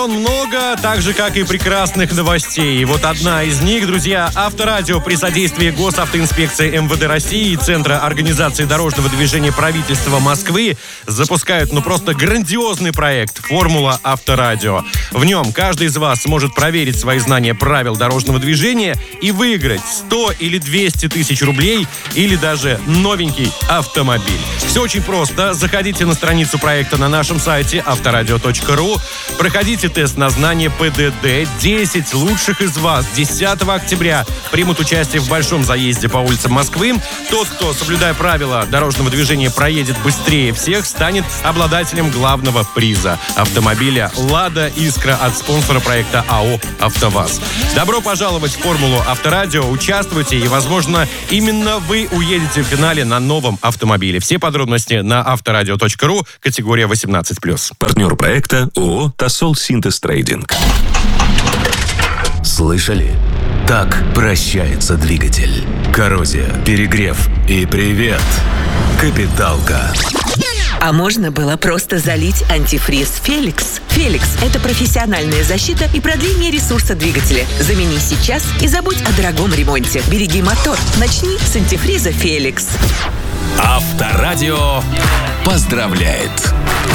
Имен много, так же, как и прекрасных новостей. И вот одна из них, друзья, Авторадио при содействии Госавтоинспекции МВД России и Центра организации дорожного движения правительства Москвы запускают, просто грандиозный проект «Формула Авторадио». В нем каждый из вас сможет проверить свои знания правил дорожного движения и выиграть 100 или 200 тысяч рублей или даже новенький автомобиль. Все очень просто. Заходите на страницу проекта на нашем сайте авторадио.ру, проходите тест на знание ПДД. 10 лучших из вас 10 октября примут участие в большом заезде по улицам Москвы. Тот, кто, соблюдая правила дорожного движения, проедет быстрее всех, станет обладателем главного приза – автомобиля «Лада Искра» от спонсора проекта АО «АвтоВАЗ». Добро пожаловать в формулу Авторадио. Участвуйте, и, возможно, именно вы уедете в финале на новом автомобиле. Все подробности на авторадио.ру, категория 18+. Партнер проекта ООО «Тосол Синтез Трейдинг». Слышали? Так прощается двигатель. Коррозия, перегрев и привет, капиталка. А можно было просто залить антифриз «Феликс». «Феликс» — это профессиональная защита и продление ресурса двигателя. Замени сейчас и забудь о дорогом ремонте. Береги мотор. Начни с антифриза «Феликс». Авторадио поздравляет!